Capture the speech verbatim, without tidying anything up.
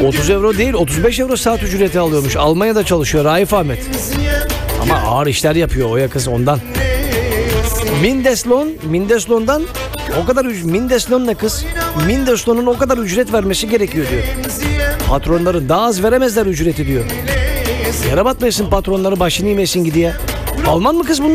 otuz euro değil otuz beş euro saat ücreti alıyormuş. Almanya'da çalışıyor Raif Ahmet. Ama ağır işler yapıyor o ya kız ondan. Mindeslon, Mindeslon'dan o kadar üc- Mindeslon ne kız? Mindeslon'un o kadar ücret vermesi gerekiyor diyor. Patronları daha az veremezler ücreti diyor. Yere batmayasın patronları başını yemesin gidiyor. Alman mı kız bunlar?